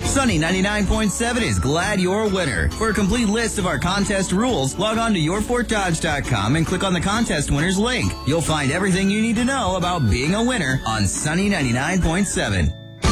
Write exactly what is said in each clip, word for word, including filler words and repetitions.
Sunny ninety-nine point seven is glad you're a winner. For a complete list of our contest rules, log on to your fort dodge dot com and click on the contest winners link. You'll find everything you need to know about being a winner on Sunny ninety-nine point seven.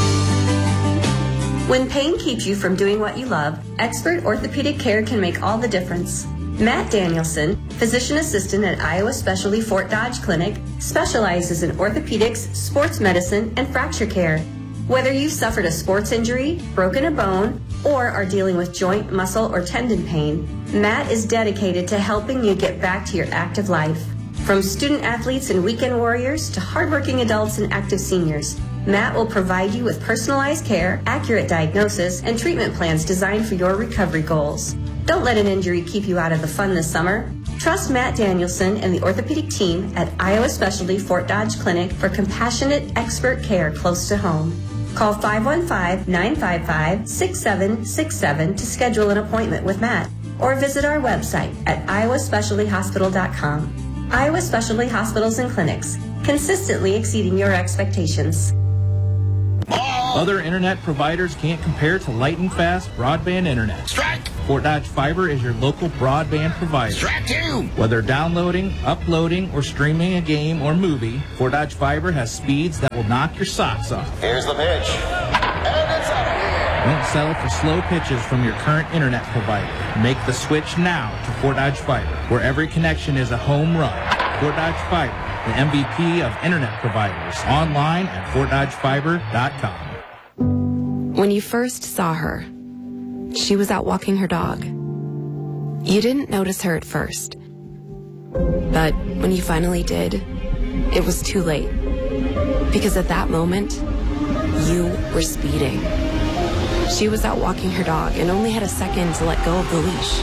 When pain keeps you from doing what you love, expert orthopedic care can make all the difference. Matt Danielson, physician assistant at Iowa Specialty Fort Dodge Clinic, specializes in orthopedics, sports medicine, and fracture care. Whether you've suffered a sports injury, broken a bone, or are dealing with joint, muscle, or tendon pain, Matt is dedicated to helping you get back to your active life. From student athletes and weekend warriors to hardworking adults and active seniors, Matt will provide you with personalized care, accurate diagnosis, and treatment plans designed for your recovery goals. Don't let an injury keep you out of the fun this summer. Trust Matt Danielson and the orthopedic team at Iowa Specialty Fort Dodge Clinic for compassionate, expert care close to home. Call five one five, nine five five, six seven six seven to schedule an appointment with Matt, or visit our website at iowa specialty hospital dot com. Iowa Specialty Hospitals and Clinics, consistently exceeding your expectations. Other internet providers can't compare to lightning fast broadband internet. Strike! Fort Dodge Fiber is your local broadband provider. Strike two! Whether downloading, uploading, or streaming a game or movie, Fort Dodge Fiber has speeds that will knock your socks off. Here's the pitch. And it's up. Don't settle for slow pitches from your current internet provider. Make the switch now to Fort Dodge Fiber, where every connection is a home run. Fort Dodge Fiber, the M V P of internet providers. Online at fort dodge fiber dot com. When you first saw her, she was out walking her dog. You didn't notice her at first. But when you finally did, it was too late. Because at that moment, you were speeding. She was out walking her dog and only had a second to let go of the leash.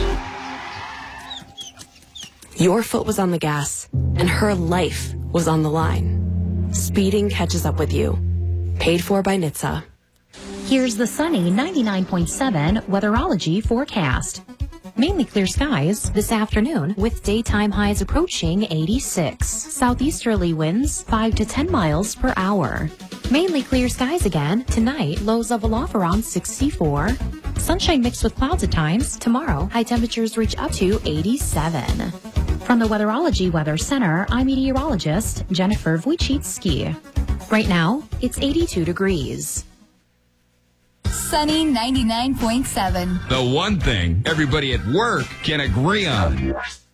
Your foot was on the gas, and her life was on the line. Speeding catches up with you. Paid for by N H T S A. Here's the sunny ninety-nine point seven Weatherology forecast. Mainly clear skies this afternoon with daytime highs approaching eighty-six. Southeasterly winds five to ten miles per hour. Mainly clear skies again tonight, lows level off around sixty-four. Sunshine mixed with clouds at times. Tomorrow, high temperatures reach up to eighty-seven. From the Weatherology Weather Center, I'm meteorologist Jennifer Wojcicki. Right now, it's eighty-two degrees. Sunny ninety-nine point seven. The one thing everybody at work can agree on.